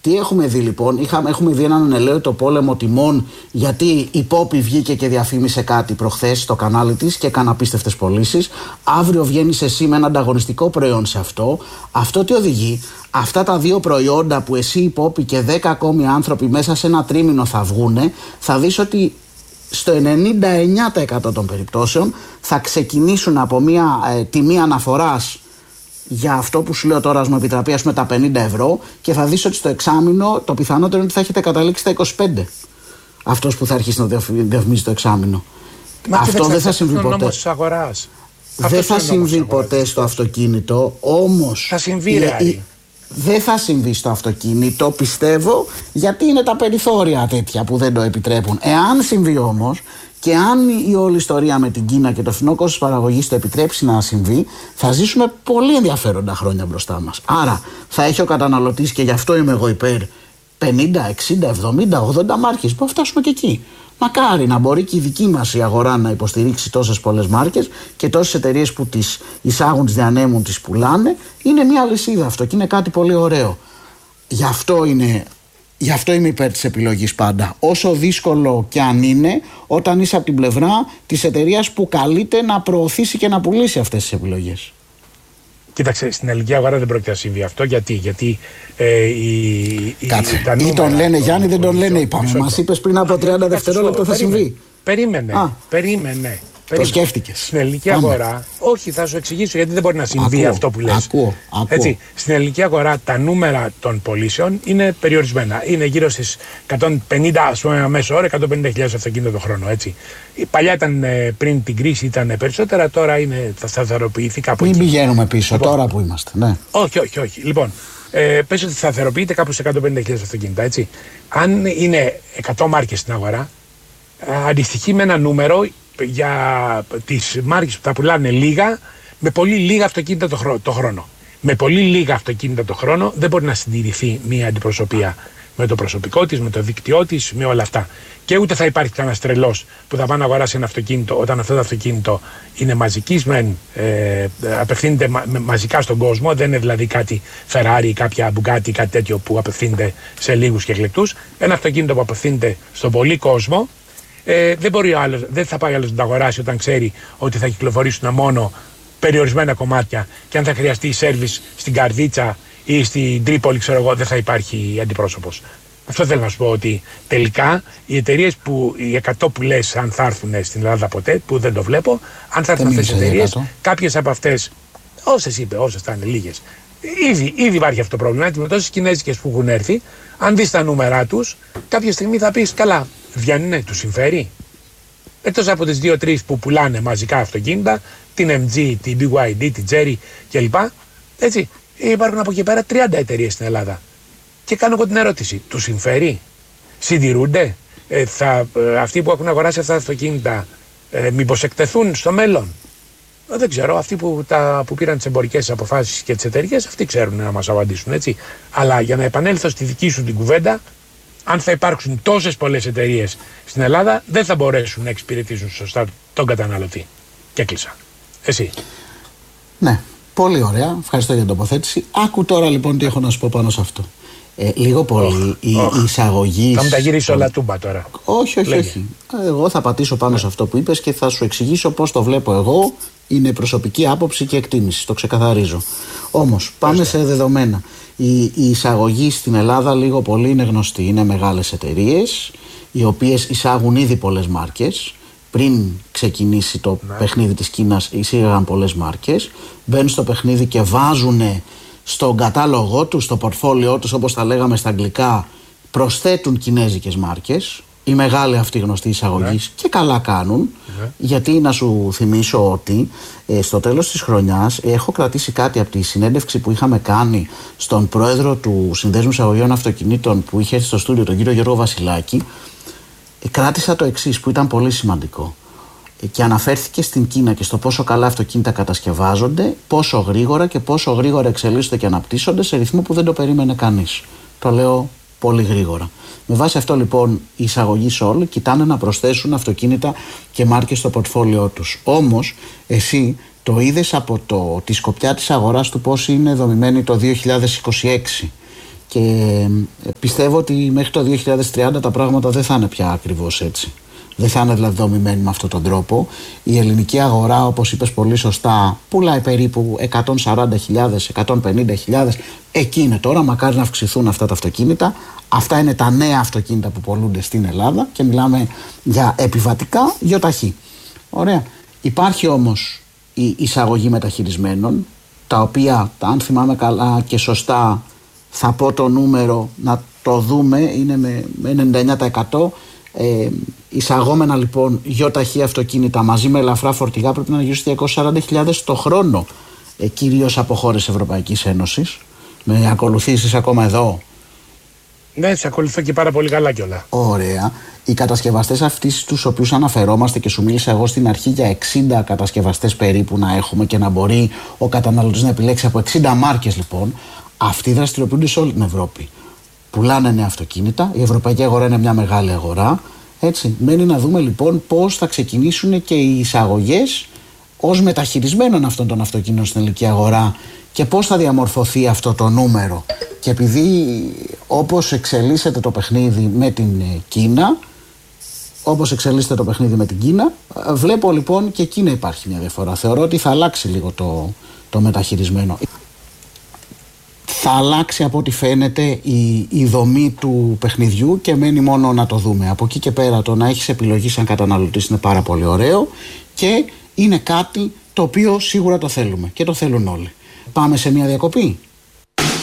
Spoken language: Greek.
Τι έχουμε δει λοιπόν? Έχουμε δει έναν ανελαίωτο πόλεμο τιμών, γιατί η Πόπη βγήκε και διαφήμισε κάτι προχθές στο κανάλι της και έκανε απίστευτες πωλήσεις. Αύριο βγαίνεις εσύ με ένα ανταγωνιστικό προϊόν σε αυτό. Αυτό τι οδηγεί? Αυτά τα δύο προϊόντα που εσύ, η Πόπη και 10 ακόμη άνθρωποι μέσα σε ένα τρίμηνο θα βγούνε, θα δεις ότι στο 99% των περιπτώσεων θα ξεκινήσουν από μια τιμή αναφοράς για αυτό που σου λέω τώρα, ας μου επιτραπεί, ας πούμε τα 50 ευρώ, και θα δεις ότι στο εξάμηνο το πιθανότερο είναι ότι θα έχετε καταλήξει στα 25. Αυτός που θα αρχίσει να διαφημίζει το εξάμηνο. Αυτό δεν θα συμβεί ποτέ. Δεν θα συμβεί ποτέ στο αυτοκίνητο, όμως θα συμβεί, δεν θα συμβεί στο αυτοκίνητο, πιστεύω, γιατί είναι τα περιθώρια τέτοια που δεν το επιτρέπουν. Εάν συμβεί όμως, και αν η όλη ιστορία με την Κίνα και το φθηνό κόστος παραγωγής το επιτρέψει να συμβεί, θα ζήσουμε πολύ ενδιαφέροντα χρόνια μπροστά μας. Άρα θα έχει ο καταναλωτής, και γι' αυτό είμαι εγώ υπέρ, 50, 60, 70, 80 μάρκες, που φτάσουμε και εκεί. Μακάρι να μπορεί και η δική μας η αγορά να υποστηρίξει τόσες πολλές μάρκες και τόσες εταιρείες που τις εισάγουν, τις διανέμουν, τις πουλάνε. Είναι μια αλυσίδα αυτό και είναι κάτι πολύ ωραίο. Γι' αυτό είμαι υπέρ της επιλογής πάντα. Όσο δύσκολο και αν είναι, όταν είσαι από την πλευρά της εταιρείας που καλείται να προωθήσει και να πουλήσει αυτές τις επιλογές. Κοίταξε, στην ελληνική αγορά δεν πρόκειται να συμβεί αυτό. Γιατί κάτσε. Ή τον λένε Γιάννη, δεν τον λένε, είπαμε. Μας είπες πριν από 30 δευτερόλεπτα θα συμβεί. Περίμενε. Το σκέφτηκες. Στην ελληνική αγορά, όχι, θα σου εξηγήσω γιατί δεν μπορεί να συμβεί αυτό που λες. Ακούω. Έτσι, στην ελληνική αγορά τα νούμερα των πωλήσεων είναι περιορισμένα. Είναι γύρω στις 150, ας πούμε, μέσο όρο, 150.000 αυτοκίνητα το χρόνο. Έτσι. Παλιά ήταν, πριν την κρίση ήταν περισσότερα, τώρα θα σταθεροποιηθεί κάπου. Μην πηγαίνουμε πίσω, λοιπόν, τώρα που είμαστε. Ναι. Όχι. Λοιπόν, πες ότι σταθεροποιείται κάπου σε 150.000 αυτοκίνητα. Έτσι. Αν είναι 100 μάρκες στην αγορά, αντιστοιχεί με ένα νούμερο για τις μάρκες που θα πουλάνε λίγα, με πολύ λίγα αυτοκίνητα το χρόνο. Με πολύ λίγα αυτοκίνητα το χρόνο δεν μπορεί να συντηρηθεί μια αντιπροσωπεία με το προσωπικό της, με το δίκτυό της, με όλα αυτά. Και ούτε θα υπάρχει κανένας τρελός που θα πάει να αγοράσει ένα αυτοκίνητο όταν αυτό το αυτοκίνητο είναι μαζικής, απευθύνεται μαζικά στον κόσμο. Δεν είναι δηλαδή κάτι Ferrari, κάποια Bugatti, κάτι τέτοιο που απευθύνεται σε λίγους και εκλεκτούς. Ένα αυτοκίνητο που απευθύνεται στον πολύ κόσμο. Δεν θα πάει άλλος να το αγοράσει όταν ξέρει ότι θα κυκλοφορήσουν μόνο περιορισμένα κομμάτια και αν θα χρειαστεί σέρβις στην Καρδίτσα ή στην Τρίπολη, ξέρω εγώ, δεν θα υπάρχει αντιπρόσωπος. Αυτό θέλω να σου πω, ότι τελικά οι εταιρείες οι 100 που λες, αν θα έρθουν στην Ελλάδα ποτέ, που δεν το βλέπω, αν θα έρθουν αυτές τις εταιρείες, κάποιες από αυτές, όσες θα είναι λίγες, ήδη υπάρχει αυτό το πρόβλημα. Με τόσες κινέζικες που έχουν έρθει, αν δεις τα νούμερά τους, κάποια στιγμή θα πεις καλά. Βγαίνουνε, τους συμφέρει. Εκτός από τις 2-3 που πουλάνε μαζικά αυτοκίνητα, την MG, την BYD, την Cherry κλπ. Έτσι, υπάρχουν από εκεί πέρα 30 εταιρείες στην Ελλάδα. Και κάνω εγώ την ερώτηση, τους συμφέρει? Συντηρούνται? Αυτοί που έχουν αγοράσει αυτά τα αυτοκίνητα, μήπως εκτεθούν στο μέλλον? Δεν ξέρω, αυτοί που πήραν τις εμπορικές αποφάσεις και τις εταιρείες, αυτοί ξέρουν να μας απαντήσουν, έτσι. Αλλά για να επανέλθω στη δική σου την κουβέντα, αν θα υπάρξουν τόσες πολλές εταιρείες στην Ελλάδα, δεν θα μπορέσουν να εξυπηρετήσουν σωστά τον καταναλωτή. Και κλείσα. Εσύ. Ναι, πολύ ωραία. Ευχαριστώ για την τοποθέτηση. Άκου τώρα λοιπόν τι έχω να σου πω πάνω σε αυτό. Λίγο πολύ η εισαγωγή. Θα μου τα γυρίσω όλα τούμπα τώρα. Όχι. Εγώ θα πατήσω πάνω σε αυτό που είπες και θα σου εξηγήσω πώς το βλέπω εγώ. Είναι προσωπική άποψη και εκτίμηση. Το ξεκαθαρίζω. Όμως, πάμε σε δεδομένα. Η εισαγωγή στην Ελλάδα λίγο πολύ είναι γνωστή. Είναι μεγάλες εταιρείες οι οποίες εισάγουν ήδη πολλές μάρκες. Πριν ξεκινήσει το παιχνίδι της Κίνας, εισήγαγαν πολλές μάρκες. Μπαίνουν στο παιχνίδι και βάζουν στον κατάλογό τους, στο πορτφόλιό τους, όπως τα λέγαμε στα αγγλικά, προσθέτουν κινέζικες μάρκες. Η μεγάλη αυτή γνωστή εισαγωγής και καλά κάνουν, γιατί να σου θυμίσω ότι στο τέλος της χρονιάς έχω κρατήσει κάτι από τη συνέντευξη που είχαμε κάνει στον πρόεδρο του Συνδέσμου Εισαγωγών Αυτοκινήτων που είχε έρθει στο στούντιο, τον κύριο Γιώργο Βασιλάκη. Κράτησα το εξής που ήταν πολύ σημαντικό και αναφέρθηκε στην Κίνα και στο πόσο καλά αυτοκίνητα κατασκευάζονται, πόσο γρήγορα εξελίσσονται και αναπτύσσονται σε ρυθμό που δεν το περίμενε κανείς. Το λέω πολύ γρήγορα. Με βάση αυτό λοιπόν οι εισαγωγείς όλοι κοιτάνε να προσθέσουν αυτοκίνητα και μάρκες στο πορτφόλιό τους. Όμως εσύ το είδες από τη σκοπιά της αγοράς του πώς είναι δομημένη το 2026 Και πιστεύω ότι μέχρι το 2030 τα πράγματα δεν θα είναι πια ακριβώς έτσι. Δεν θα είναι δηλαδή δομημένη με αυτόν τον τρόπο. Η ελληνική αγορά, όπως είπες πολύ σωστά, πουλάει περίπου 140.000, 150.000. Εκεί είναι τώρα, μακάρι να αυξηθούν αυτά τα αυτοκίνητα. Αυτά είναι τα νέα αυτοκίνητα που πωλούνται στην Ελλάδα και μιλάμε για επιβατικά γιοταχή. Ωραία. Υπάρχει όμως η εισαγωγή μεταχειρισμένων, τα οποία, αν θυμάμαι καλά και σωστά, θα πω το νούμερο να το δούμε, είναι με 99%. Εισαγόμενα λοιπόν γιοταχή αυτοκίνητα μαζί με ελαφρά φορτηγά πρέπει να γύρω στις 240.000 το χρόνο, κυρίως από χώρες Ευρωπαϊκής Ένωσης. Με ακολουθήσεις ακόμα εδώ? Ναι, σε ακολουθώ και πάρα πολύ καλά κιόλα. Ωραία. Οι κατασκευαστές αυτοί στους οποίους αναφερόμαστε, και σου μίλησα εγώ στην αρχή για 60 κατασκευαστές περίπου να έχουμε και να μπορεί ο καταναλωτής να επιλέξει από 60 μάρκες λοιπόν, αυτοί δραστηριοποιούνται σε όλη την Ευρώπη. Πουλάνε νέα αυτοκίνητα, η ευρωπαϊκή αγορά είναι μια μεγάλη αγορά. Έτσι. Μένει να δούμε λοιπόν πώς θα ξεκινήσουν και οι εισαγωγές ως μεταχειρισμένων αυτών των αυτοκίνητων στην ελληνική αγορά και πώς θα διαμορφωθεί αυτό το νούμερο. Και επειδή όπως εξελίσσεται το παιχνίδι με την Κίνα, βλέπω λοιπόν και εκεί να υπάρχει μια διαφορά. Θεωρώ ότι θα αλλάξει λίγο το μεταχειρισμένο. Θα αλλάξει από ό,τι φαίνεται η δομή του παιχνιδιού και μένει μόνο να το δούμε. Από εκεί και πέρα το να έχεις επιλογή σαν καταναλωτής είναι πάρα πολύ ωραίο και είναι κάτι το οποίο σίγουρα το θέλουμε και το θέλουν όλοι. Πάμε σε μια διακοπή.